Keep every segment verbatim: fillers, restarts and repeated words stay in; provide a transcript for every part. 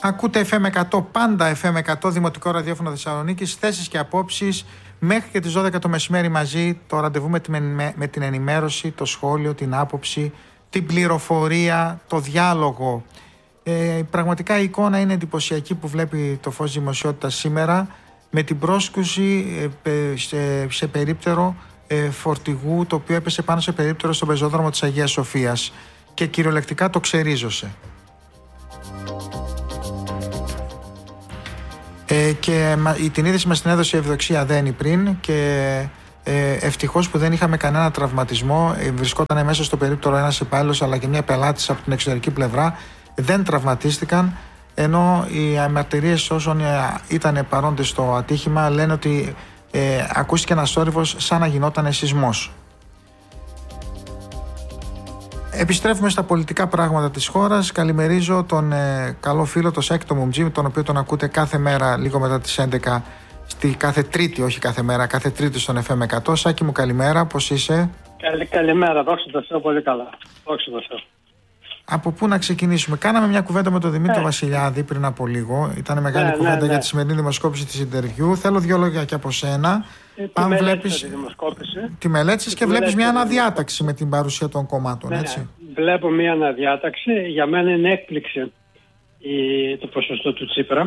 Ακούτε εφ εμ εκατό, πάντα εφ εμ εκατό, Δημοτικό Ραδιόφωνο Θεσσαλονίκης, θέσεις και απόψεις μέχρι και τις δώδεκα το μεσημέρι μαζί. Το ραντεβού με την, με την ενημέρωση, το σχόλιο, την άποψη, την πληροφορία, το διάλογο. Ε, πραγματικά η εικόνα είναι εντυπωσιακή που βλέπει το φως δημοσιότητας σήμερα, με την πρόσκουση ε, σε, σε περίπτερο ε, φορτηγού, το οποίο έπεσε πάνω σε περίπτερο στον πεζόδρομο της Αγίας Σοφίας και κυριολεκτικά το ξερίζωσε. Ε, και την είδηση μας την έδωσε η Ευδοξία Δένη πριν και ε, ευτυχώς που δεν είχαμε κανένα τραυματισμό. Ε, βρισκόταν μέσα στο περίπτερο ένας υπάλληλος αλλά και μια πελάτης από την εξωτερική πλευρά. Δεν τραυματίστηκαν, ενώ οι αμαρτυρίες όσων ήταν παρόντες στο ατύχημα λένε ότι ε, ακούστηκε ένας θόρυβος σαν να γινόταν σεισμός. Επιστρέφουμε στα πολιτικά πράγματα της χώρας. Καλημερίζω τον ε, καλό φίλο, τον Σάκη Μουμτζή, τον οποίο τον ακούτε κάθε μέρα λίγο μετά τις έντεκα, στη κάθε Τρίτη, όχι κάθε μέρα, κάθε Τρίτη στον εφ εμ εκατό. Σάκη μου, καλημέρα, πώς είσαι? Καλη, καλημέρα, δόξα τω Θεώ, πολύ καλά. Δόξα τω Θεώ. Από πού να ξεκινήσουμε? Κάναμε μια κουβέντα με τον Δημήτρη ε. Βασιλιάδη πριν από λίγο. Ήταν μεγάλη ναι, κουβέντα ναι, ναι. για τη σημερινή δημοσκόπηση της Ιντερβιού. Θέλω δύο λόγια και από σένα. Ε, Αν τη βλέπεις τη δημοσκόπηση. Τη μελέτησες και βλέπεις μια αναδιάταξη με την παρουσία των κομμάτων, ναι, έτσι. Βλέπω μια αναδιάταξη. Για μένα είναι έκπληξη η, το ποσοστό του Τσίπρα.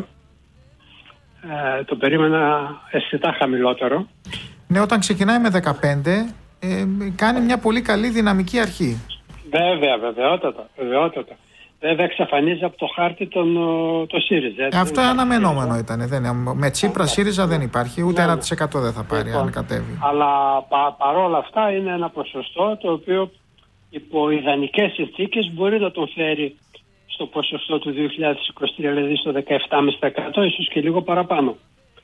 Ε, το περίμενα αισθητά χαμηλότερο. Ναι, όταν ξεκινάει με δεκαπέντε, ε, κάνει μια πολύ καλή δυναμική αρχή. Βέβαια, βεβαιότατα, βεβαιότατα. Βέβαια εξαφανίζει από το χάρτη τον, το ΣΥΡΙΖΑ. Έτσι, αυτό αναμενόμενο ήταν. Δεν, με Τσίπρα α, ΣΥΡΙΖΑ δεν υπάρχει, ούτε ένα τοις εκατό δεν θα πάρει λοιπόν, αν κατέβει. Αλλά πα, παρόλα αυτά είναι ένα ποσοστό το οποίο υπό ιδανικές συνθήκες μπορεί να τον φέρει στο ποσοστό του δύο χιλιάδες είκοσι τρία, δηλαδή στο δεκαεπτά κόμμα πέντε τοις εκατό, ίσως και λίγο παραπάνω.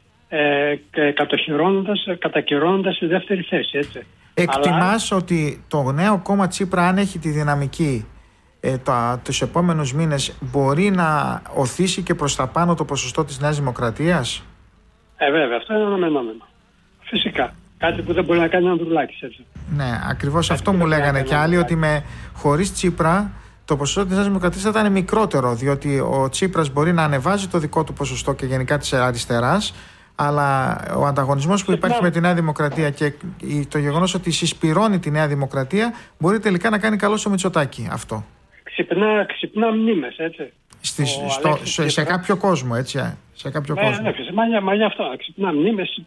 Ε, κατοχυρώνοντας, κατακυρώνοντας τη δεύτερη θέση, έτσι. Εκτιμάς Αλλά... ότι το νέο κόμμα Τσίπρα, αν έχει τη δυναμική ε, τα, τους επόμενους μήνες, μπορεί να οθήσει και προς τα πάνω το ποσοστό της Νέας Δημοκρατίας? Ε, βέβαια, αυτό είναι αναμενόμενο. Φυσικά. Κάτι που δεν μπορεί να κάνει ένα Ανδρουλάκης, έτσι. Ναι, ακριβώς αυτό μου λέγανε και άλλοι, ότι με, χωρίς Τσίπρα το ποσοστό της Νέας Δημοκρατίας θα ήταν μικρότερο, διότι ο Τσίπρας μπορεί να ανεβάζει το δικό του ποσοστό και γενικά της αριστεράς, αλλά ο ανταγωνισμός που υπάρχει με τη Νέα Δημοκρατία και το γεγονός ότι συσπυρώνει τη Νέα Δημοκρατία μπορεί τελικά να κάνει καλό στο Μητσοτάκη αυτό. Ξυπνά, ξυπνά μνήμες, έτσι. Στη, στο, σε, σε κάποιο κόσμο, έτσι. Σε κάποιο με, κόσμο. Ναι, μα, μα γι' αυτό. Ξυπνά μνήμες,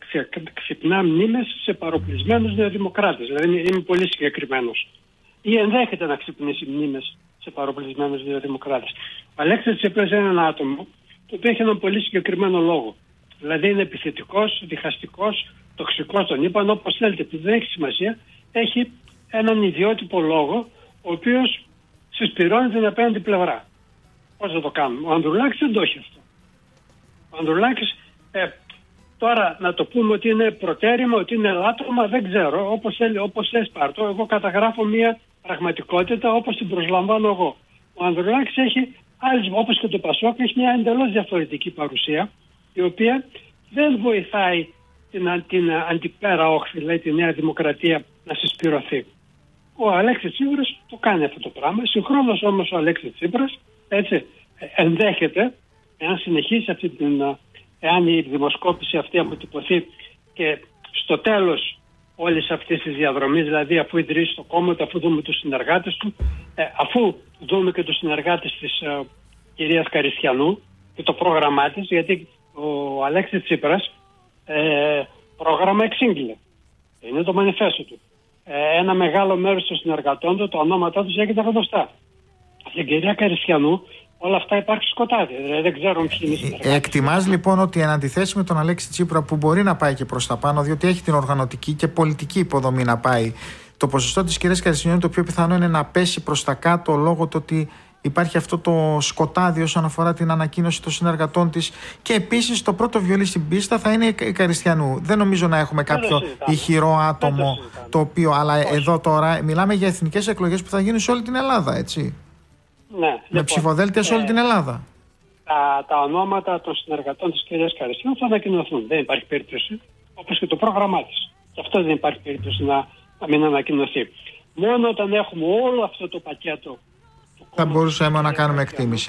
ξυπνά μνήμες σε παροπλισμένους νεοδημοκράτες. Δηλαδή είμαι πολύ συγκεκριμένος. Ή ενδέχεται να ξυπνήσει μνήμες σε παροπλισμένους νεοδημοκράτες. Ο Αλέξης Τσίπρας είναι ένα άτομο το οποίο έχει έναν πολύ συγκεκριμένο λόγο. Δηλαδή είναι επιθετικός, διχαστικός, τοξικός, τον είπαν, όπως θέλετε, επειδή δεν έχει σημασία. Έχει έναν ιδιότυπο λόγο, ο οποίος συσπυρώνει την απέναντι πλευρά. Πώς θα το κάνουμε? Ο Ανδρουλάκης δεν το έχει αυτό. Ο Ανδρουλάκης, ε, τώρα να το πούμε ότι είναι προτέρημα, ότι είναι λάτρωμα, δεν ξέρω. Όπως θέλει, όπως θες πάρτο. Εγώ καταγράφω μια πραγματικότητα όπως την προσλαμβάνω εγώ. Ο Ανδρουλάκης έχει, όπως και το Πασόκ, έχει μια εντελώς διαφορετική παρουσία, η οποία δεν βοηθάει την, την αντιπέρα όχθη, δηλαδή τη Νέα Δημοκρατία, να συσπυρωθεί. Ο Αλέξης Τσίπρας το κάνει αυτό το πράγμα. Συγχρόνως όμως ο Αλέξης Τσίπρας, έτσι, ενδέχεται, εάν συνεχίσει αυτή την, εάν η δημοσκόπηση αυτή αποτυπωθεί και στο τέλος όλης αυτής της διαδρομής, δηλαδή αφού ιδρύσει το κόμμα του, αφού δούμε τους συνεργάτες του, ε, αφού δούμε και τους συνεργάτες της ε, κυρίας Καριστιανού και το πρόγραμμά της, γιατί ο Αλέξης Τσίπρας ε, πρόγραμμα εξήγηλε. Είναι το μανιφέστο του. Ε, ένα μεγάλο μέρος των συνεργατών του, τα ονόματά τους έγινε γνωστά. Στην κυρία Καριστιανού όλα αυτά υπάρχει σκοτάδι. Δηλαδή δεν ξέρουν ποιοι είναι οι συνεργάτες. Εκτιμάς λοιπόν ότι εν αντιθέσει με τον Αλέξη Τσίπρα, που μπορεί να πάει και προς τα πάνω, διότι έχει την οργανωτική και πολιτική υποδομή να πάει, το ποσοστό της κυρίας Καριστιανού το πιο πιθανό είναι να πέσει προς τα κάτω λόγω του ότι υπάρχει αυτό το σκοτάδι όσον αφορά την ανακοίνωση των συνεργατών της, και επίσης το πρώτο βιολί στην πίστα θα είναι η Καριστιανού. Δεν νομίζω να έχουμε κάποιο ηχηρό άτομο το οποίο, αλλά όχι. Εδώ τώρα μιλάμε για εθνικές εκλογές που θα γίνουν σε όλη την Ελλάδα, έτσι. Ναι, με λοιπόν, ψηφοδέλτια σε όλη ε, την Ελλάδα. Τα, τα ονόματα των συνεργατών της κυρίας Καριστιανού θα ανακοινωθούν. Δεν υπάρχει περίπτωση, όπως και το πρόγραμμά της. Και αυτό δεν υπάρχει περίπτωση να, να μην ανακοινωθεί. Μόνο όταν έχουμε όλο αυτό το πακέτο, θα μπορούσαμε να κάνουμε εκτίμηση, ναι.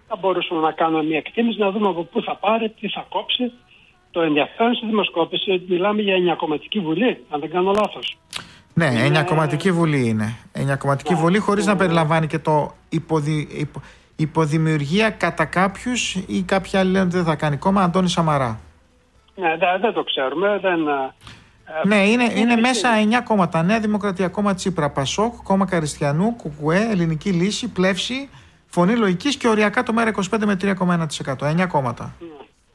θα μπορούσαμε να κάνουμε μια εκτίμηση, να δούμε από πού θα πάρει, τι θα κόψει. Το ενδιαφέρον στη δημοσκόπηση είναι ότι μιλάμε για εννιακομματική βουλή, αν δεν κάνω λάθος. Ναι, είναι... εννιακομματική βουλή είναι. εννιακομματική yeah, βουλή χωρίς yeah. να περιλαμβάνει και το υποδη... υπο... υποδημιουργία κατά κάποιους ή κάποιοι άλλοι λένε ότι δεν θα κάνει κόμμα, Αντώνη Σαμαρά. Ναι, δεν, δεν το ξέρουμε. Δεν, ναι, είναι, είναι, είναι μέσα εννιά κόμματα. Νέα Δημοκρατία, κόμμα Τσίπρα, Πασόκ, κόμμα Καριστιανού, Κουκουέ, Ελληνική Λύση, Πλεύση, Φωνή Λογικής και οριακά το ΜέΡΑ είκοσι πέντε με τρία κόμμα ένα τοις εκατό. εννιά κόμματα. Ναι.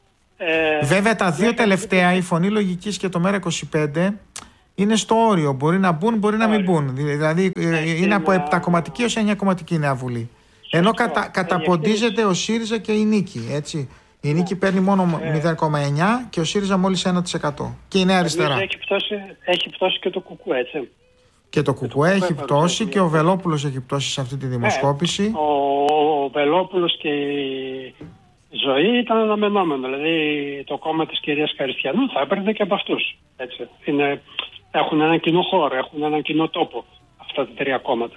Ε, Βέβαια τα δύο τελευταία, η Φωνή Λογικής και το ΜέΡΑ είκοσι πέντε, είναι στο όριο. Μπορεί να μπουν, μπορεί να μην μπουν. Δηλαδή ε, είναι από επτακομματική ως εννιακομματική Νέα Βουλή. Ενώ κατα, καταποντίζεται ο ΣΥΡΙΖΑ και η Νίκη, έτσι. Η Νίκη παίρνει μόνο μηδέν κόμμα εννιά και ο ΣΥΡΙΖΑ μόλις ένα τοις εκατό. Και η Νέα Αριστερά. Έχει πτώσει, έχει πτώσει και το Κουκουέ, έτσι. Και το Κουκουέ έχει πτώσει και ο Βελόπουλος έχει πτώσει σε αυτή τη δημοσκόπηση. Ε, ο, ο Βελόπουλος και η Ζωή ήταν αναμενόμενο. Δηλαδή το κόμμα της κυρίας Καριστιανού θα έπαιρνε και από αυτούς. Έτσι. Είναι, έχουν έναν κοινό χώρο, έχουν έναν κοινό τόπο αυτά τα τρία κόμματα.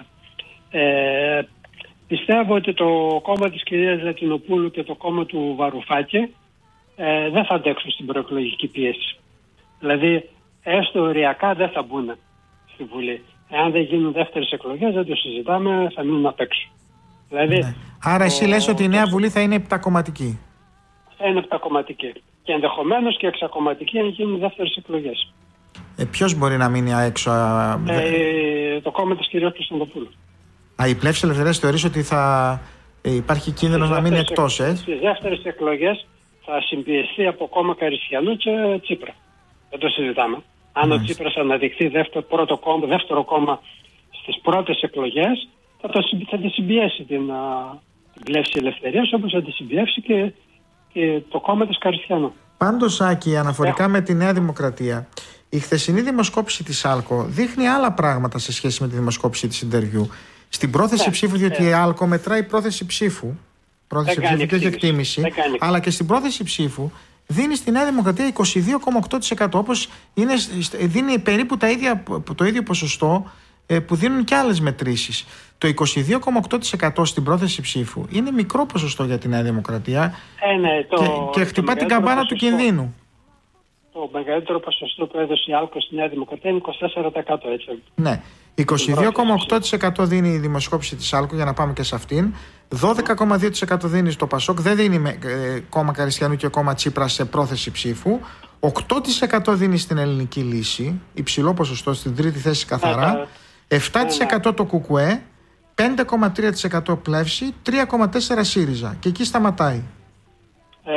Ε, Πιστεύω ότι το κόμμα της κυρίας Λατινοπούλου και το κόμμα του Βαρουφάκη ε, δεν θα αντέξουν στην προεκλογική πίεση. Δηλαδή, έστω οριακά δεν θα μπουν στη Βουλή. Εάν δεν γίνουν δεύτερες εκλογές, δεν το συζητάμε, θα μείνουν απ' έξω. Δηλαδή, ναι. Άρα, εσύ το... λες ότι η Νέα Βουλή θα είναι επτακομματική. Θα είναι επτακομματική. Και ενδεχομένως και εξακομματική αν γίνουν δεύτερες εκλογές. Ε, ποιος μπορεί να μείνει έξω, α... ε, το κόμμα της κυρίας Κωνσταντοπούλου. Α, η Πλεύση Ελευθερίας θεωρείς ότι θα ε, υπάρχει κίνδυνος να μείνει εκτός, ε? Στις δεύτερες εκλογές θα συμπιεστεί από κόμμα Καριστιανού και Τσίπρα. Δεν το συζητάμε. Αν mm. ο Τσίπρας αναδειχθεί δεύτερο, πρώτο κόμμα, δεύτερο κόμμα στις πρώτες εκλογές, θα, το, θα τη συμπιέσει την, α, την Πλεύση Ελευθερίας, όπως θα τη συμπιέσει και, και το κόμμα της Καριστιανού. Πάντως, Άκη, αναφορικά Έχω. με τη Νέα Δημοκρατία, η χθεσινή δημοσκόπηση της ΑΛΚΟ δείχνει άλλα πράγματα σε σχέση με τη δημοσκόπηση της Ιντερβιού. Στην πρόθεση ναι, ψήφου, διότι ναι. η ΑΛΚΟ μετράει πρόθεση ψήφου, πρόθεση ψήφου και όχι εκτίμηση, αλλά και στην πρόθεση ψήφου δίνει στη Νέα Δημοκρατία είκοσι δύο κόμμα οκτώ τοις εκατό, όπως είναι, δίνει περίπου τα ίδια, το ίδιο ποσοστό ε, που δίνουν και άλλες μετρήσεις. Το είκοσι δύο κόμμα οκτώ τοις εκατό στην πρόθεση ψήφου είναι μικρό ποσοστό για τη Νέα Δημοκρατία ε, ναι, το, και, και χτυπά την καμπάνα ποσοστό, του κινδύνου. Το μεγαλύτερο ποσοστό που έδωσε η ΑΛΚΟ στη Νέα Δημοκρατία είναι είκοσι τέσσερα τοις εκατό, έτσι. Ναι. είκοσι δύο κόμμα οκτώ τοις εκατό δίνει η δημοσκόπηση της ΑΛΚΟ, για να πάμε και σε αυτήν. δώδεκα κόμμα δύο τοις εκατό δίνει στο Πασόκ, δεν δίνει με, ε, κόμμα Καριστιανού και κόμμα Τσίπρα σε πρόθεση ψήφου. οκτώ τοις εκατό δίνει στην Ελληνική Λύση, υψηλό ποσοστό, στην τρίτη θέση καθαρά. επτά τοις εκατό το Κουκουέ, πέντε κόμμα τρία τοις εκατό Πλεύση, τρία κόμμα τέσσερα τοις εκατό ΣΥΡΙΖΑ. Και εκεί σταματάει. Ε,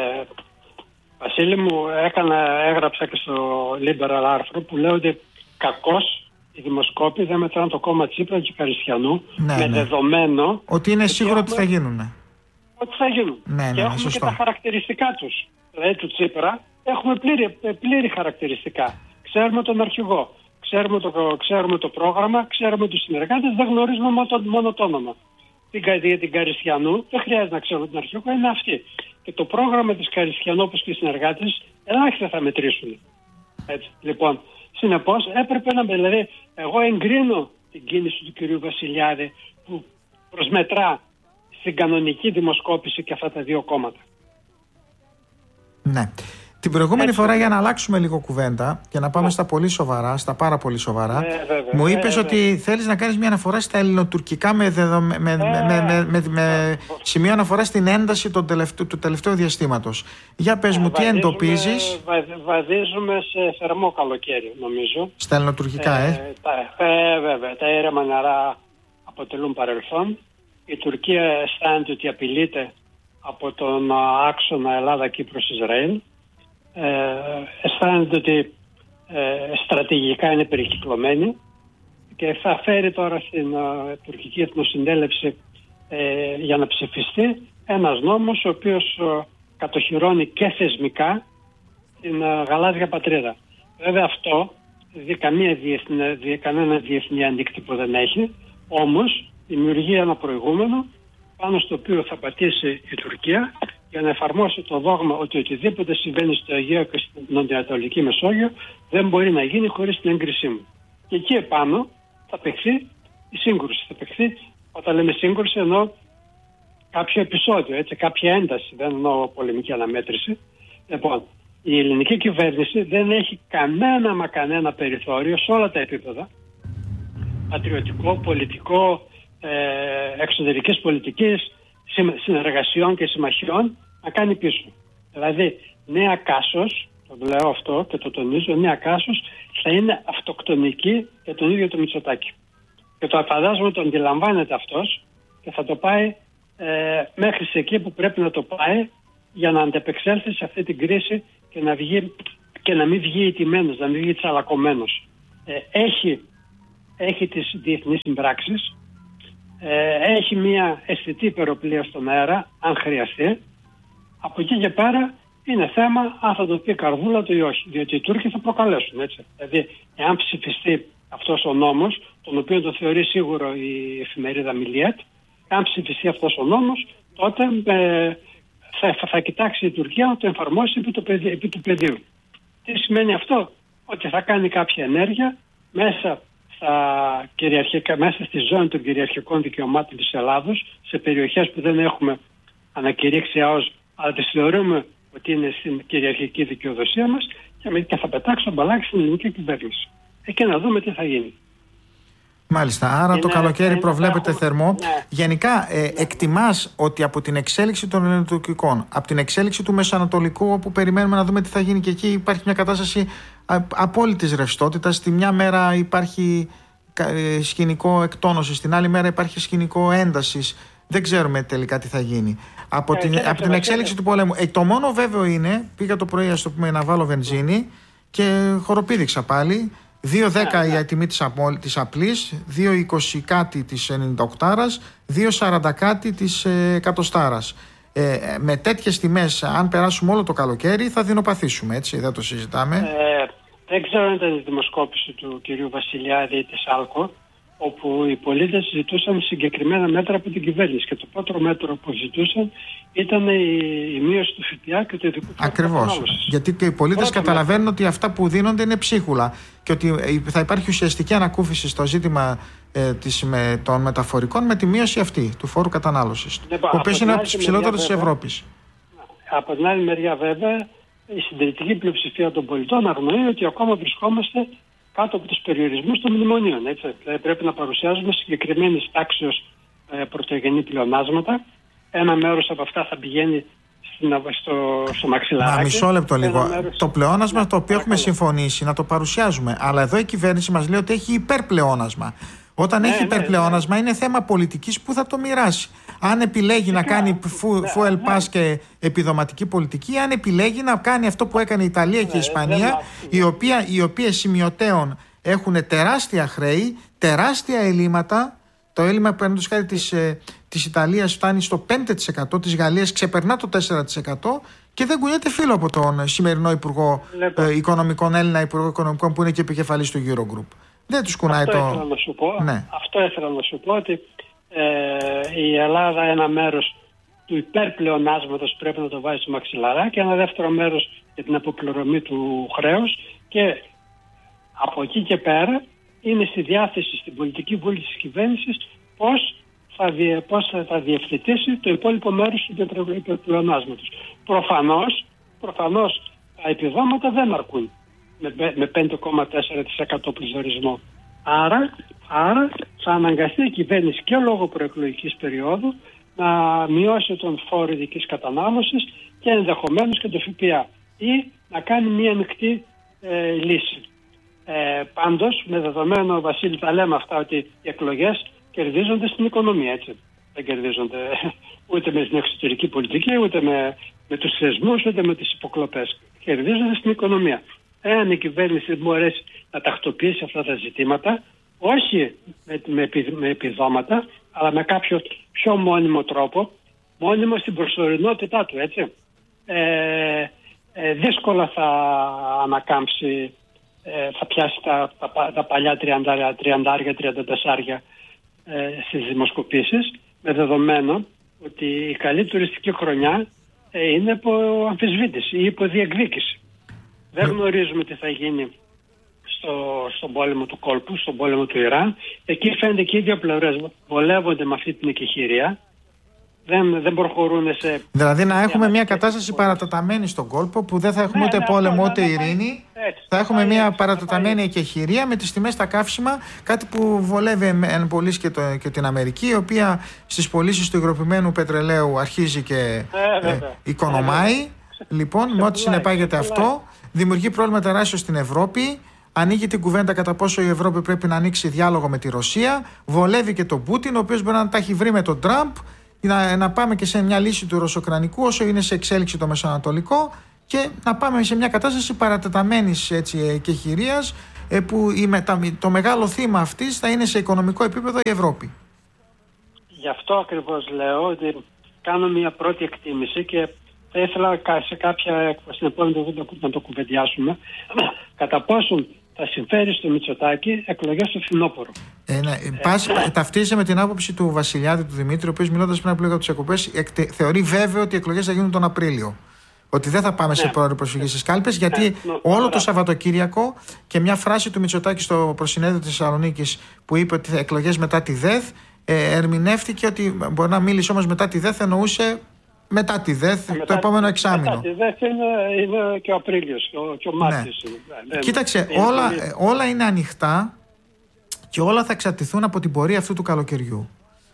Βασίλη μου, έκανα, έγραψα και στο Liberal άρθρο που λέω ότι κακώς οι δημοσκόποι δεν μετράνε το κόμμα Τσίπρα και Καριστιανού, ναι, με ναι. δεδομένο ότι είναι σίγουρο ότι θα γίνουν. Ότι θα γίνουν. Ναι, ναι, και έχουμε σωστό. και τα χαρακτηριστικά τους. Δηλαδή του Τσίπρα έχουμε πλήρη, πλήρη χαρακτηριστικά. Ξέρουμε τον αρχηγό, ξέρουμε το, ξέρουμε το πρόγραμμα, ξέρουμε τους συνεργάτες, δεν γνωρίζουμε μόνο το, μόνο το όνομα. Την, την Καριστιανού δεν χρειάζεται να ξέρουμε τον αρχηγό, είναι αυτή. Και το πρόγραμμα της Καριστιανού, όπως και οι συνεργάτες, ελάχιστα θα μετρήσουν. Έτσι. Λοιπόν, συνεπώς έπρεπε να. Δηλαδή, εγώ εγκρίνω την κίνηση του κυρίου Βασιλιάδη που προσμετρά στην κανονική δημοσκόπηση και αυτά τα δύο κόμματα. Ναι. Την προηγούμενη Έτσι. φορά, για να αλλάξουμε λίγο κουβέντα και να πάμε yeah. στα πολύ σοβαρά, στα πάρα πολύ σοβαρά, yeah, βέβαια, μου είπες yeah, ότι yeah. θέλεις να κάνεις μια αναφορά στα ελληνοτουρκικά με, δεδο... με, yeah. με, με, με, με yeah. σημείο αναφορά στην ένταση του τελευταίου, του τελευταίου διαστήματος. Για πες yeah, μου, τι εντοπίζεις? Βα, βαδίζουμε σε θερμό καλοκαίρι, νομίζω. Στα ελληνοτουρκικά, ε. ε, τα, ε βέβαια, τα ήρεμα νερά αποτελούν παρελθόν. Η Τουρκία αισθάνεται ότι απειλείται από τον άξονα Ελλάδα-Κύπρος-Ισραήλ. Ε, αισθάνεται ότι ε, στρατηγικά είναι περικυκλωμένη και θα φέρει τώρα στην uh, τουρκική εθνοσυνέλευση ε, για να ψηφιστεί ένας νόμος ο οποίος uh, κατοχυρώνει και θεσμικά την uh, γαλάζια πατρίδα. Βέβαια αυτό δι, καμία διεθνή, δι, κανένα διεθνή αντίκτυπο δεν έχει, όμως δημιουργεί ένα προηγούμενο πάνω στο οποίο θα πατήσει η Τουρκία για να εφαρμόσει το δόγμα ότι οτιδήποτε συμβαίνει στο Αιγαίο και στην Νοτιοανατολική Μεσόγειο δεν μπορεί να γίνει χωρίς την έγκρισή μου. Και εκεί επάνω θα παιχθεί η σύγκρουση. Θα παιχθεί, όταν λέμε σύγκρουση, εννοώ κάποιο επεισόδιο, έτσι, κάποια ένταση, δεν εννοώ πολεμική αναμέτρηση. Λοιπόν, η ελληνική κυβέρνηση δεν έχει κανένα μα κανένα περιθώριο σε όλα τα επίπεδα, πατριωτικό, πολιτικό, ε, εξωτερικής πολιτικής, συνεργασιών και συμμαχιών, να κάνει πίσω. Δηλαδή, νέα Κάσος, το λέω αυτό και το τονίζω, νέα Κάσος θα είναι αυτοκτονική για τον ίδιο το Μητσοτάκη. Και το φαντάζομαι το αντιλαμβάνεται αυτός και θα το πάει ε, μέχρι σε εκεί που πρέπει να το πάει για να αντεπεξέλθει σε αυτή την κρίση και να, βγει, και να μην βγει ηττημένος, να μην βγει τσαλακωμένος. Ε, έχει, έχει τις διεθνείς συμπράξεις, ε, έχει μια αισθητή υπεροπλία στον αέρα, αν χρειαστεί. Από εκεί και πέρα είναι θέμα αν θα το πει καρδούλα του ή όχι. Διότι οι Τούρκοι θα προκαλέσουν, έτσι. Δηλαδή, εάν ψηφιστεί αυτός ο νόμος, τον οποίο το θεωρεί σίγουρο η εφημερίδα Μιλιέτ, αν ψηφιστεί αυτός ο νόμος, τότε ε, θα, θα, θα κοιτάξει η Τουρκία να το εφαρμόσει επί του, επί του πεδίου. Τι σημαίνει αυτό? Ότι θα κάνει κάποια ενέργεια μέσα, στα κυριαρχικά, μέσα στη ζώνη των κυριαρχικών δικαιωμάτων της Ελλάδος, σε περιοχές που δεν έχουμε ανακηρύξει ΑΟΣ, αλλά τις θεωρούμε ότι είναι στην κυριαρχική δικαιοδοσία μας, και θα πετάξει τον μπαλάκι στην ελληνική κυβέρνηση. Εκεί να δούμε τι θα γίνει. Μάλιστα. Άρα είναι, το καλοκαίρι είναι, προβλέπεται έχουμε... θερμό. Ναι. Γενικά, ε, εκτιμάς ότι από την εξέλιξη των ελληνοτουρκικών, από την εξέλιξη του Μεσανατολικού, όπου περιμένουμε να δούμε τι θα γίνει και εκεί, υπάρχει μια κατάσταση απόλυτης ρευστότητας. Τη μια μέρα υπάρχει σκηνικό εκτόνωσης, την άλλη μέρα υπάρχει σκηνικό έντασης. Δεν ξέρουμε τελικά τι θα γίνει. Από, ε, την, από την εξέλιξη του πολέμου. Ε, το μόνο βέβαιο είναι, πήγα το πρωί, ας το πούμε, να βάλω βενζίνη και χοροπήδηξα πάλι. δύο δέκα yeah, yeah. η τιμή της, απο, της απλής, δύο είκοσι κάτι της ενενήντα οκτώ, δύο σαράντα κάτι της ε, εκατοστάρας. Ε, με τέτοιες τιμές, αν περάσουμε όλο το καλοκαίρι, θα δεινοπαθήσουμε, έτσι, δεν το συζητάμε. Ε, δεν ξέρω αν ήταν η δημοσκόπηση του κυρίου Βασιλιάδη της ΑΛΚΟ, όπου οι πολίτες ζητούσαν συγκεκριμένα μέτρα από την κυβέρνηση. Και το πρώτο μέτρο που ζητούσαν ήταν η, η μείωση του ΦΠΑ και του ειδικού φόρου. Ακριβώς. Γιατί και οι πολίτες καταλαβαίνουν μέτρο. ότι αυτά που δίνονται είναι ψίχουλα και ότι θα υπάρχει ουσιαστική ανακούφιση στο ζήτημα ε, της, με, των μεταφορικών με τη μείωση αυτή του φόρου κατανάλωσης. Λοιπόν, ο οποίος είναι από τους ψηλότερους της Ευρώπης. Από την άλλη μεριά, βέβαια, η συντηρητική πλειοψηφία των πολιτών αγνοεί ότι ακόμα βρισκόμαστε κάτω από τους περιορισμούς των μνημονίων. Έτσι. Δηλαδή πρέπει να παρουσιάζουμε συγκεκριμένης τάξεως ε, πρωτογενή πλεονάσματα. Ένα μέρος από αυτά θα πηγαίνει στην, στο, στο μαξιλαράκι. Μα μισό λεπτό λίγο. Μέρος... Το πλεόνασμα ναι, το οποίο έχουμε συμφωνήσει να το παρουσιάζουμε. Αλλά εδώ η κυβέρνηση μας λέει ότι έχει υπερπλεόνασμα. Όταν ναι, έχει υπερπλεόνασμα ναι, ναι. είναι θέμα πολιτικής που θα το μοιράσει. Αν επιλέγει Φυσικά. να κάνει fuel ναι, pass ναι. και επιδοματική πολιτική, αν επιλέγει να κάνει αυτό που έκανε η Ιταλία ναι, και η Ισπανία, οι, οποία, οι οποίες σημειωτέων έχουν τεράστια χρέη, τεράστια ελλείμματα. Το έλλειμμα, παραδείγματος χάρη, της, ε, της Ιταλίας φτάνει στο πέντε τοις εκατό, της Γαλλίας ξεπερνά το τέσσερα τοις εκατό και δεν κουνιέται φύλλο από τον σημερινό Υπουργό ε, Οικονομικών, Έλληνα Υπουργό Οικονομικών, που είναι και επικεφαλής του Eurogroup. Δεν τους κουνάει αυτό το... Ήθελα να σου πω, ναι. Αυτό ήθελα να σου πω, ότι ε, η Ελλάδα ένα μέρος του υπερπλεονάσματος πρέπει να το βάζει στο μαξιλαρά και ένα δεύτερο μέρος για την αποπληρωμή του χρέους, και από εκεί και πέρα είναι στη διάθεση, στην πολιτική βούληση της κυβέρνησης πώς θα, διε, πώς θα, θα διευθετήσει το υπόλοιπο μέρος του υπερπλεονάσματος. Προφανώς, προφανώς τα επιδόματα δεν αρκούν με πέντε κόμμα τέσσερα τοις εκατό πληθωρισμό. Άρα, άρα θα αναγκαστεί η κυβέρνηση και λόγω προεκλογικής περίοδου να μειώσει τον φόρο ειδικής κατανάλωσης και ενδεχομένως και το ΦΠΑ, ή να κάνει μια ανοιχτή ε, λύση. Ε, πάντως, με δεδομένο, Βασίλη, τα λέμε αυτά, ότι οι εκλογές κερδίζονται στην οικονομία, έτσι. Δεν κερδίζονται ούτε με την εξωτερική πολιτική, ούτε με, με τους θεσμούς, ούτε με τις υποκλοπές. Κερδίζονται στην οικονομία. Εάν η κυβέρνηση μπορέσει να τακτοποιήσει αυτά τα ζητήματα, όχι με, με, με επιδόματα, αλλά με κάποιο πιο μόνιμο τρόπο, μόνιμο στην προσωρινότητά του, έτσι. Ε, ε, δύσκολα θα ανακάμψει, ε, θα πιάσει τα, τα, τα παλιά τριάντα, τριάντα, τριάντα τέσσερα ε, στις δημοσκοπήσεις, με δεδομένο ότι η καλή τουριστική χρονιά ε, είναι υπό αμφισβήτηση ή υπό διεκδίκηση. Δεν γνωρίζουμε τι θα γίνει στο, στον πόλεμο του κόλπου, στον πόλεμο του Ιράν. Εκεί φαίνεται και οι δύο πλευρές βολεύονται με αυτή την εκεχηρία. δεν, δεν προχωρούν σε... Δηλαδή να έχουμε μια κατάσταση παρατεταμένη στον κόλπο που δεν θα έχουμε ναι, ούτε ναι, πόλεμο ούτε ειρήνη. Έτσι, θα έχουμε μια έτσι, παρατεταμένη εκεχηρία με τις τιμές στα καύσιμα, κάτι που βολεύει εν πολλής και, το, και την Αμερική, η οποία στις πωλήσεις του υγροποιημένου πετρελαίου αρχίζει και ε, ε, οικονομάει. Ε, λοιπόν, με ό,τι συνεπάγεται αυτό, δημιουργεί πρόβλημα τεράστιο στην Ευρώπη. Ανοίγει την κουβέντα κατά πόσο η Ευρώπη πρέπει να ανοίξει διάλογο με τη Ρωσία. Βολεύει και τον Πούτιν, ο οποίος μπορεί να τα έχει βρει με τον Τραμπ. Να, να πάμε και σε μια λύση του ρωσοκρανικού όσο είναι σε εξέλιξη το Μεσοανατολικό και να πάμε σε μια κατάσταση παρατεταμένης εκεχηρίας ε, που η, τα, το μεγάλο θύμα αυτής θα είναι σε οικονομικό επίπεδο η Ευρώπη. Γι' αυτό ακριβώς λέω ότι κάνω μια πρώτη εκτίμηση και θα ήθελα σε κάποια στην επόμενη να το κουβεντιάσουμε κατά πόσον θα συμφέρει στο Μητσοτάκη εκλογές στο φθινόπωρο. Ε, ναι. ε, πας, ε, ταυτίζεται με την άποψη του Βασιλιάδη του Δημήτρη, ο οποίος μιλώντας πριν από λίγο από τις εκοπές, θεωρεί βέβαιο ότι οι εκλογές θα γίνουν τον Απρίλιο. Ότι δεν θα πάμε ναι. σε πρόορη προσφυγή στις κάλπες, γιατί ναι. όλο το Σαββατοκύριακο και μια φράση του Μητσοτάκη στο προσυνέδριο της Θεσσαλονίκης που είπε ότι εκλογές μετά τη ΔΕΘ, ε, ερμηνεύτηκε ότι μπορεί να μίλησε όμως μετά τη ΔΕΘ, εννοούσε μετά τη ΔΕΘ, μετά, το επόμενο εξάμηνο. Μετά τη ΔΕΘ είναι, είναι και ο Απρίλιος και ο, και ο Μάρτιος. Ναι. Κοίταξε, είναι, όλα, είναι... όλα είναι ανοιχτά και όλα θα εξαρτηθούν από την πορεία αυτού του καλοκαιριού.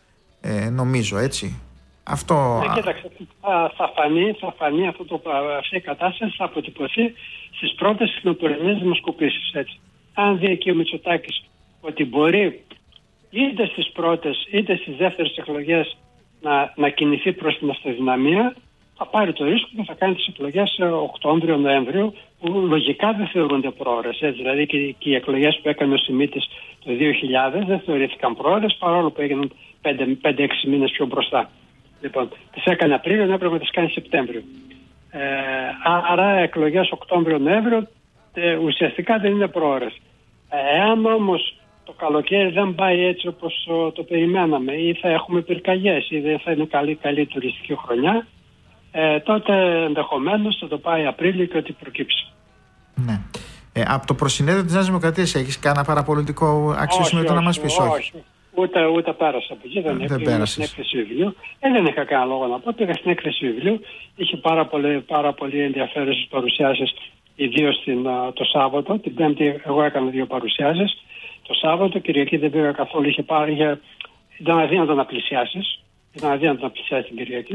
Ε, νομίζω, έτσι. Αυτό... Ναι, κοίταξε, θα φανεί, θα φανεί αυτό το, αυτή η κατάσταση θα αποτυπωθεί στις πρώτες κοινοπορεινές δημοσκοπήσεις. Έτσι. Αν δει εκεί ο Μητσοτάκης ότι μπορεί είτε στις πρώτες είτε στις δεύτερες εκλογές να, να κινηθεί προς την αυτοδυναμία, θα πάρει το ρίσκο και θα κάνει τις εκλογές Οκτώβριο-Νοέμβριο, που λογικά δεν θεωρούνται πρόορες. Δηλαδή και, και οι εκλογές που έκανε ο Σιμίτης το δύο χιλιάδες δεν θεωρήθηκαν πρόορες, παρόλο που έγιναν πέντε έξι μήνες πιο μπροστά. Λοιπόν, τις έκανε Απρίλιο, έπρεπε να τις κάνει Σεπτέμβριο. Ε, άρα εκλογές Οκτώβριο-Νοέμβριο ε, ουσιαστικά δεν είναι πρόορες. Ε, εάν όμως το καλοκαίρι δεν πάει έτσι όπως το, το περιμέναμε ή θα έχουμε πυρκαγιές ή δεν θα είναι καλή, καλή τουριστική χρονιά, ε, τότε ενδεχομένως θα το πάει Απρίλιο και ό,τι προκύψει. Ναι. Ε, από το προσυνέδριο της Νέας Δημοκρατίας έχεις κανένα παραπολιτικό αξιοσημείο να μας πεις? Όχι. όχι. Ούτε, ούτε πέρασα από εκεί, δεν, δεν πήγα στην έκθεση βιβλίου. Ε, δεν είχα κανένα λόγο να πω. Πήγα στην έκθεση βιβλίου. Είχε πάρα πολύ, πάρα πολύ ενδιαφέρουσες παρουσιάσεις, ιδίως το Σάββατο. Την Πέμπτη εγώ έκανα δύο παρουσιάσεις. Το Σάββατο, Κυριακή δεν πήγα καθόλου. Είχε πάρει, είχε, ήταν αδύνατο να πλησιάσεις. Ήταν αδύνατο να πλησιάσεις την Κυριακή.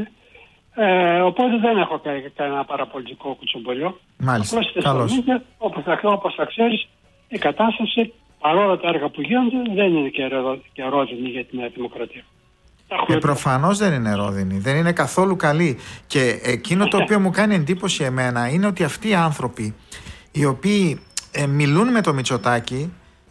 Ε, οπότε δεν έχω κανένα παραπολιτικό κουτσομπολιό. Μάλιστα. Καλώς. Όπως θα, θα ξέρεις, η κατάσταση, παρόλα τα έργα που γίνονται, δεν είναι και ρόδινη για τη Νέα Δημοκρατία. Ε, προφανώς δεν είναι ρόδινη, δεν είναι καθόλου καλή. Και εκείνο το οποίο μου κάνει εντύπωση εμένα είναι ότι αυτοί οι άνθρωποι οι οποίοι ε, μιλούν με το Μητσοτάκη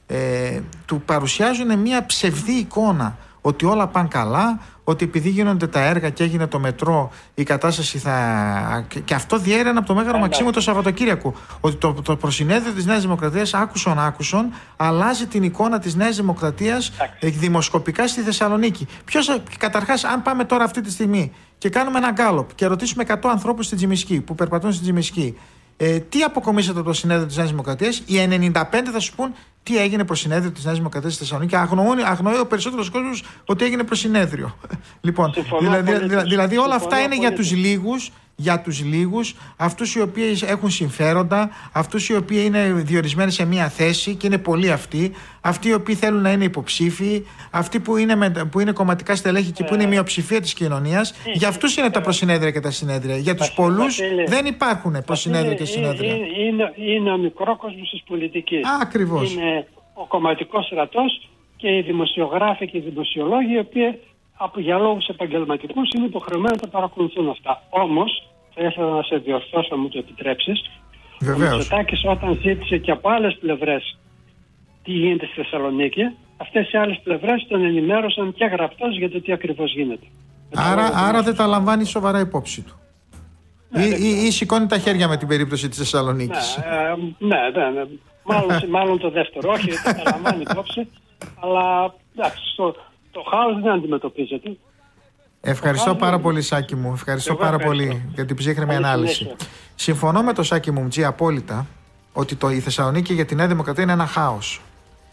ε, του παρουσιάζουν μια ψευδή εικόνα ότι όλα πάνε καλά, ότι επειδή γίνονται τα έργα και έγινε το μετρό, η κατάσταση θα... Και αυτό διέρευε από το Μέγαρο Μαξίμου το Σαββατοκύριακο. Ότι το, το προσυνέδριο της Νέας Δημοκρατίας, άκουσον άκουσον, αλλάζει την εικόνα της Νέας Δημοκρατίας δημοσκοπικά στη Θεσσαλονίκη. Ποιος, καταρχάς, αν πάμε τώρα αυτή τη στιγμή και κάνουμε ένα γκάλωπ και ρωτήσουμε εκατό ανθρώπους στην Τζιμισκή, που περπατούν στην Τζιμισκή, ε, τι αποκομίσατε από το συνέδριο της Νέας Δημοκρατίας, οι ενενήντα πέντε θα σου πούν τι έγινε προς συνέδριο της Νέας Δημοκρατίας στη Θεσσαλονίκη. Αγνοεί, αγνοεί ο περισσότερος κόσμος ότι έγινε προς συνέδριο. Λοιπόν, δηλαδή, δηλαδή, δηλαδή όλα αυτά είναι για τους λίγους, για τους λίγους, αυτούς οι οποίοι έχουν συμφέροντα, αυτούς οι οποίοι είναι διορισμένοι σε μία θέση και είναι πολλοί αυτοί, αυτοί οι οποίοι θέλουν να είναι υποψήφιοι, αυτοί που είναι, με, που είναι κομματικά στελέχη και που είναι η μειοψηφία της κοινωνίας. Για αυτούς είναι τα προσυνέδρια και τα συνέδρια. Για τους πολλούς δεν υπάρχουν προσυνέδρια και συνέδρια. Είναι, είναι, είναι ο μικρό κόσμος της πολιτικής. Α, ακριβώς. Είναι ο κομματικός στρατός και οι δημοσιογράφοι και οι δημοσιολόγοι, οι οποίοι από για λόγους επαγγελματικούς είναι υποχρεωμένοι να τα παρακολουθούν αυτά. Όμως, θα ήθελα να σε διορθώσω, μου το επιτρέψεις. Βεβαίως. Ο Μητσοτάκης όταν ζήτησε και από άλλες πλευρές τι γίνεται στη Θεσσαλονίκη, αυτές οι άλλες πλευρές τον ενημέρωσαν και γραπτός για το τι ακριβώς γίνεται. Άρα, άρα δεν τα λαμβάνει σοβαρά υπόψη του. Ναι, ή, ή, ή σηκώνει τα χέρια με την περίπτωση της Θεσσαλονίκης. Ναι, ε, ναι, ναι, ναι. Μάλλον, μάλλον το δεύτερο. Όχι, δεν τα λαμβάνει υπόψη, αλλά εντάξει, το, το χάος δεν αντιμετωπίζεται. Ευχαριστώ πάρα πολύ, Σάκη μου. Ευχαριστώ Εγώ πάρα ευχαριστώ. πολύ για την ψύχρεμη ανάλυση. Συνέχεια. Συμφωνώ με τον Σάκη Μουμτζή απόλυτα ότι το, η Θεσσαλονίκη για τη Νέα Δημοκρατία είναι ένα χάος.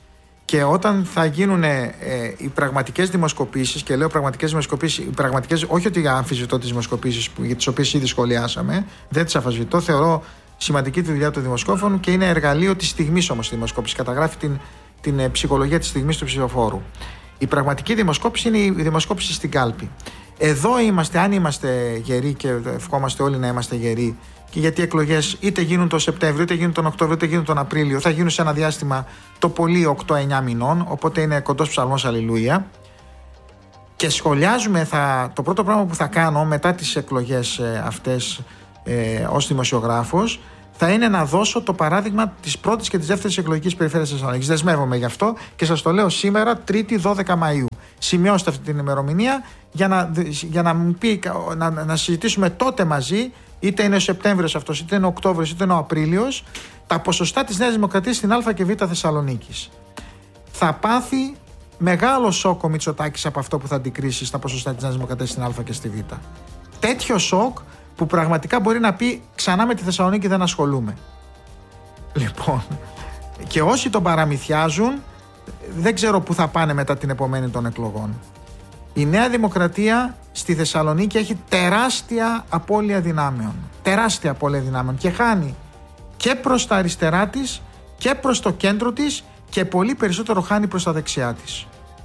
Και όταν θα γίνουν ε, οι πραγματικές δημοσκοπήσεις, και λέω πραγματικές δημοσκοπήσεις, οι πραγματικές, όχι ότι αμφισβητώ τις δημοσκοπήσεις για τις οποίες ήδη σχολιάσαμε, δεν τις αμφισβητώ, θεωρώ σημαντική τη δουλειά του δημοσκόπων και είναι εργαλείο της στιγμής όμως η δημοσκόπηση. Καταγράφει την, την ε, ψυχολογία της στιγμής του ψηφοφόρου. Η πραγματική δημοσκόπηση είναι η δημοσκόπηση στην κάλπη. Εδώ είμαστε, αν είμαστε γεροί, και ευχόμαστε όλοι να είμαστε γεροί, και γιατί οι εκλογές είτε γίνουν τον Σεπτέμβριο, είτε γίνουν τον Οκτώβριο, είτε γίνουν τον Απρίλιο, θα γίνουν σε ένα διάστημα το πολύ οκτώ εννιά μηνών, οπότε είναι κοντός ψαλμός αλληλούια. Και σχολιάζουμε, θα, το πρώτο πράγμα που θα κάνω μετά τις εκλογές ε, αυτές ε, ως δημοσιογράφος, θα είναι να δώσω το παράδειγμα της πρώτης και της δεύτερης εκλογικής περιφέρειας της Θεσσαλονίκης. Δεσμεύομαι γι' αυτό και σας το λέω σήμερα, Τρίτη δώδεκα Μαΐου. Σημειώστε αυτή την ημερομηνία για να, για να, μου πει, να, να συζητήσουμε τότε μαζί, είτε είναι ο Σεπτέμβριος αυτός, είτε είναι ο Οκτώβριος, είτε είναι ο Απρίλιος, τα ποσοστά της Νέας Δημοκρατίας στην Α και Β Θεσσαλονίκης. Θα πάθει μεγάλο σοκ ο Μητσοτάκης από αυτό που θα αντικρίσει στα ποσοστά της Νέας Δημοκρατίας στην Α και στη Β. Τέτοιο σοκ που πραγματικά μπορεί να πει ξανά με τη Θεσσαλονίκη δεν ασχολούμαι. Λοιπόν, και όσοι τον παραμυθιάζουν δεν ξέρω πού θα πάνε μετά την επομένη των εκλογών. Η Νέα Δημοκρατία στη Θεσσαλονίκη έχει τεράστια απώλεια δυνάμεων. Τεράστια απώλεια δυνάμεων και χάνει και προς τα αριστερά της και προς το κέντρο της και πολύ περισσότερο χάνει προς τα δεξιά της.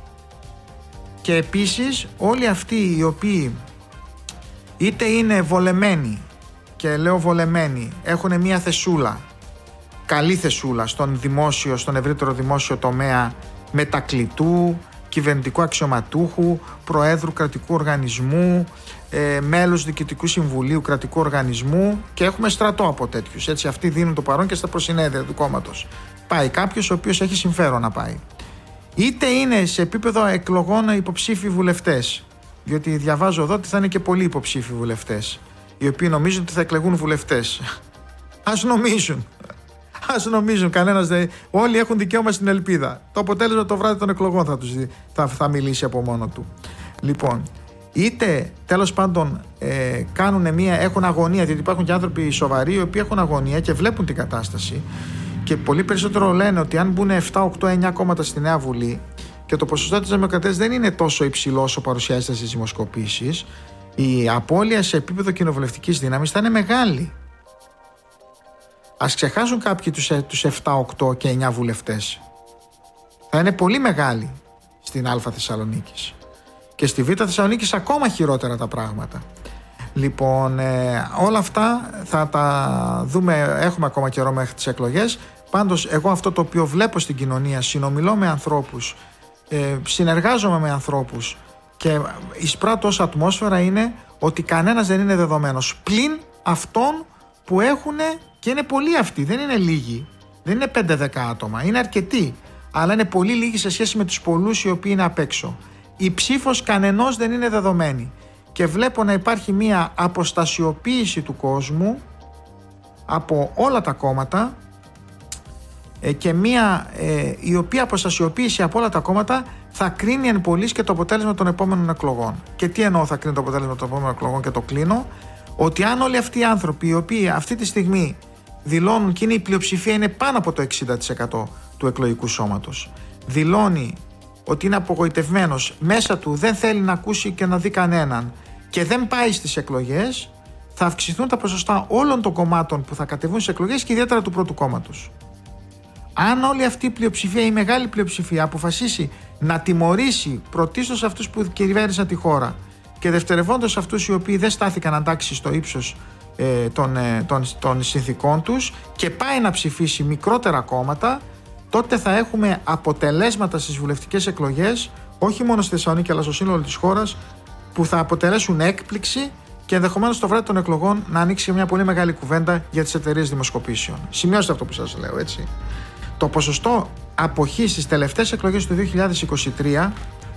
Και επίσης όλοι αυτοί οι οποίοι είτε είναι βολεμένοι, και λέω βολεμένοι, έχουν μια θεσούλα, καλή θεσούλα στον δημόσιο, στον ευρύτερο δημόσιο τομέα, μετακλητού, κυβερνητικού αξιωματούχου, προέδρου κρατικού οργανισμού, ε, μέλους διοικητικού συμβουλίου κρατικού οργανισμού, και έχουμε στρατό από τέτοιους. Έτσι, αυτοί δίνουν το παρόν και στα προσυνέδρια του κόμματος. Πάει κάποιος ο οποίος έχει συμφέρον να πάει. Είτε είναι σε επίπεδο εκλογών υποψήφιοι βουλευτές, διότι διαβάζω εδώ ότι θα είναι και πολλοί υποψήφιοι βουλευτές, οι οποίοι νομίζουν ότι θα εκλεγούν βουλευτές. Ας νομίζουν. Ας νομίζουν, κανένας δεν. Όλοι έχουν δικαίωμα στην ελπίδα. Το αποτέλεσμα το βράδυ των εκλογών θα, τους, θα, θα μιλήσει από μόνο του. Λοιπόν, είτε τέλος πάντων ε, κάνουν μια, έχουν αγωνία, διότι υπάρχουν και άνθρωποι σοβαροί οι οποίοι έχουν αγωνία και βλέπουν την κατάσταση, και πολύ περισσότερο λένε ότι αν μπουν επτά, οκτώ, εννιά κόμματα στη Νέα Βουλή και το ποσοστό της Δημοκρατίας δεν είναι τόσο υψηλό όσο παρουσιάζεται στις δημοσκοπήσεις, η απώλεια σε επίπεδο κοινοβουλευτικής δύναμης θα είναι μεγάλη. Ας ξεχάσουν κάποιοι τους, τους επτά, οκτώ και εννιά βουλευτές. Θα είναι πολύ μεγάλη στην Α Θεσσαλονίκης. Και στη Β Θεσσαλονίκης ακόμα χειρότερα τα πράγματα. Λοιπόν, ε, όλα αυτά θα τα δούμε, έχουμε ακόμα καιρό μέχρι τις εκλογές. Πάντως, εγώ αυτό το οποίο βλέπω στην κοινωνία, συνομιλώ με ανθρώπους, ε, συνεργάζομαι με ανθρώπους και εισπράττω ως ατμόσφαιρα είναι ότι κανένας δεν είναι δεδομένος. Πλην αυτών που έχουν, και είναι πολλοί αυτοί, δεν είναι λίγοι, δεν είναι πέντε δέκα άτομα, είναι αρκετοί, αλλά είναι πολύ λίγοι σε σχέση με τους πολλούς οι οποίοι είναι απ' έξω. Η ψήφος κανενός δεν είναι δεδομένη και βλέπω να υπάρχει μία αποστασιοποίηση του κόσμου από όλα τα κόμματα ε, και μία ε, η οποία αποστασιοποίηση από όλα τα κόμματα θα κρίνει εν πολλοίς και το αποτέλεσμα των επόμενων εκλογών. Και τι εννοώ θα κρίνει το αποτέλεσμα των επόμενων εκλογών, και το κλείνω, ότι αν όλοι αυτοί οι άνθρωποι οι οποίοι αυτή τη στιγμή δηλώνουν, και είναι η πλειοψηφία, είναι πάνω από το εξήντα τοις εκατό του εκλογικού σώματος, δηλώνει ότι είναι απογοητευμένος, μέσα του δεν θέλει να ακούσει και να δει κανέναν και δεν πάει στις εκλογές, θα αυξηθούν τα ποσοστά όλων των κομμάτων που θα κατεβούν στις εκλογές και ιδιαίτερα του πρώτου κόμματος. Αν όλη αυτή η πλειοψηφία, η μεγάλη πλειοψηφία, αποφασίσει να τιμωρήσει πρωτίστως αυτούς που κυβέρνησαν τη χώρα και δευτερευόντως αυτούς οι οποίοι δεν στάθηκαν αντάξει στο ύψος ε, των, ε, των, των συνθηκών τους και πάει να ψηφίσει μικρότερα κόμματα, τότε θα έχουμε αποτελέσματα στις βουλευτικές εκλογές, όχι μόνο στη Θεσσαλονίκη αλλά στο σύνολο της χώρας, που θα αποτελέσουν έκπληξη και ενδεχομένως το βράδυ των εκλογών να ανοίξει μια πολύ μεγάλη κουβέντα για τις εταιρείες δημοσκοπήσεων. Σημειώστε αυτό που σας λέω, έτσι. Το ποσοστό αποχής στις τελευταίες εκλογές του δύο χιλιάδες είκοσι τρία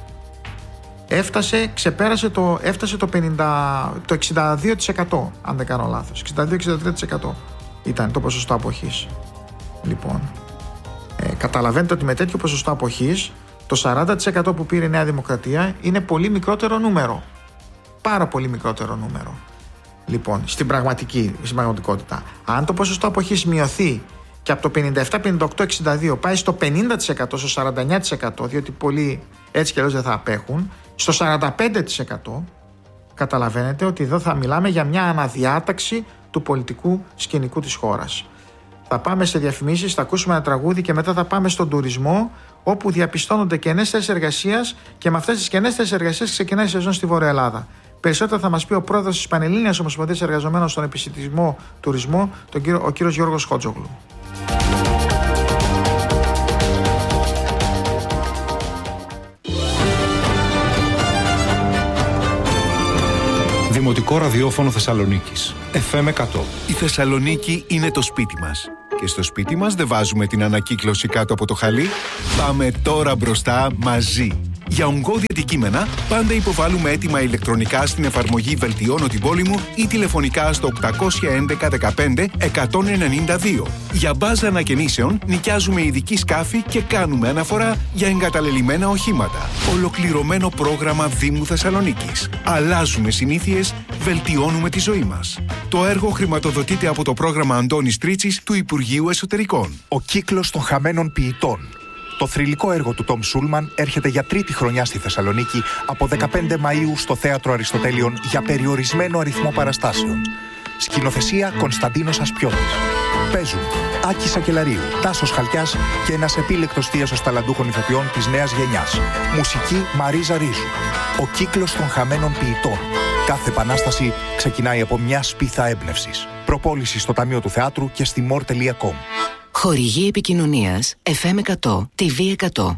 έφτασε, ξεπέρασε το, έφτασε το, πενήντα, το εξήντα δύο τοις εκατό, αν δεν κάνω λάθος. εξήντα δύο με εξήντα τρία τοις εκατό ήταν το ποσοστό αποχής. Λοιπόν, ε, καταλαβαίνετε ότι με τέτοιο ποσοστό αποχής, το σαράντα τοις εκατό που πήρε η Νέα Δημοκρατία είναι πολύ μικρότερο νούμερο. Πάρα πολύ μικρότερο νούμερο. Λοιπόν, στην, πραγματική, στην πραγματικότητα. Αν το ποσοστό αποχής μειωθεί και από το πενήντα επτά πενήντα οκτώ εξήντα δύο πάει στο πενήντα τοις εκατό, στο σαράντα εννέα τοις εκατό, διότι πολλοί έτσι κι αλλιώς δεν θα απέχουν, στο σαράντα πέντε τοις εκατό, καταλαβαίνετε ότι εδώ θα μιλάμε για μια αναδιάταξη του πολιτικού σκηνικού της χώρας. Θα πάμε σε διαφημίσεις, θα ακούσουμε ένα τραγούδι και μετά θα πάμε στον τουρισμό, όπου διαπιστώνονται κενές θέσεις εργασίας και με αυτές τις κενές θέσεις εργασίας ξεκινάει η σεζόν στη Βόρεια Ελλάδα. Περισσότερα θα μας πει ο πρόεδρος της Πανελλήνιας Ομοσπονδίας Εργαζομένων στον Επισιτισμό Τουρισμό, τον κύριο, ο κύριος Γιώργος Χότζογλου. Δημοτικό ραδιόφωνο Θεσσαλονίκης, εφ εμ εκατό. Η Θεσσαλονίκη είναι το σπίτι μας. Και στο σπίτι μας δεν βάζουμε την ανακύκλωση κάτω από το χαλί. Πάμε τώρα μπροστά μαζί. Για ογκώδη αντικείμενα, πάντα υποβάλλουμε έτοιμα ηλεκτρονικά στην εφαρμογή Βελτιώνω την πόλη μου ή τηλεφωνικά στο οκτακόσια έντεκα δεκαπέντε εκατόν ενενήντα δύο. Για μπάζα ανακαινήσεων, νοικιάζουμε ειδική σκάφη και κάνουμε αναφορά για εγκαταλελειμμένα οχήματα. Ολοκληρωμένο πρόγραμμα Δήμου Θεσσαλονίκης. Αλλάζουμε συνήθειες, βελτιώνουμε τη ζωή μας. Το έργο χρηματοδοτείται από το πρόγραμμα Αντώνης Τρίτσης του Υπουργείου Εσωτερικών. Ο κύκλος των χαμένων ποιητών. Το θρυλικό έργο του Τόμ Σούλμαν έρχεται για τρίτη χρονιά στη Θεσσαλονίκη από δεκαπέντε Μαΐου στο Θέατρο Αριστοτέλειων για περιορισμένο αριθμό παραστάσεων. Σκηνοθεσία Κωνσταντίνος Ασπιώτης. Παίζουν Άκης Σακελαρίου, Τάσος Χαλκιάς και ένας επίλεκτος θίασος ταλαντούχων ηθοποιών της νέας γενιάς. Μουσική Μαρίζα Ρίζου. Ο κύκλος των χαμένων ποιητών. Κάθε επανάσταση ξεκινάει από μια σπίθα έμπνευσης. Προπόληση στο Ταμείο του Θεάτρου και στη μορ τελεία κομ. Χορηγή επικοινωνίας εφ εμ εκατό, τι βι εκατό.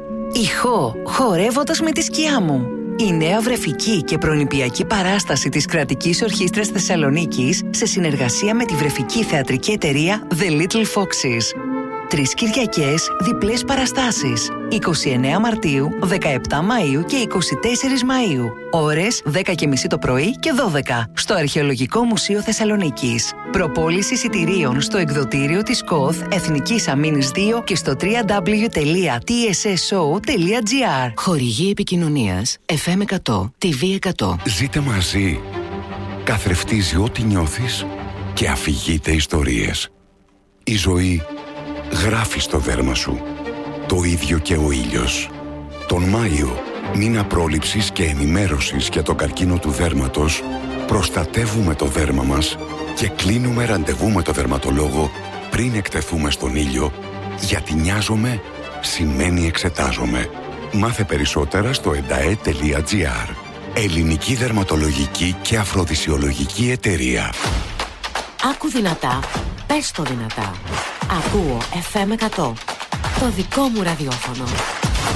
Ηχό, χορεύοντας με τη σκιά μου. Η νέα βρεφική και προνηπιακή παράσταση της Κρατικής Ορχήστρας Θεσσαλονίκης σε συνεργασία με τη βρεφική θεατρική εταιρεία The Little Foxes. Τρεις Κυριακές, διπλές παραστάσεις. είκοσι εννέα Μαρτίου, δεκαεπτά Μαΐου και είκοσι τέσσερις Μαΐου. Ώρες δέκα και μισή το πρωί και δώδεκα στο Αρχαιολογικό Μουσείο Θεσσαλονίκης. Προπόληση εισιτηρίων στο εκδοτήριο της ΚΟΘ Εθνικής Αμήνης δύο και στο double-u double-u double-u τελεία τι ες ες ο τελεία τζι άρ. Χορηγή επικοινωνίας εφ εμ εκατό, τι βι εκατό. Ζείτε μαζί. Καθρεφτίζει ό,τι νιώθεις και αφηγείται ιστορίες. Η ζωή γράφει στο δέρμα σου. Το ίδιο και ο ήλιος. Τον Μάιο, μήνα πρόληψης και ενημέρωσης για τον καρκίνο του δέρματος, προστατεύουμε το δέρμα μας και κλείνουμε ραντεβού με το δερματολόγο πριν εκτεθούμε στον ήλιο, γιατί νοιάζομαι σημαίνει εξετάζομαι. Μάθε περισσότερα στο εντα ε τελεία τζι άρ. Ελληνική Δερματολογική και Αφροδισιολογική Εταιρεία. Άκου δυνατά, πες το δυνατά. Ακούω εφ εμ εκατό, το δικό μου ραδιόφωνο.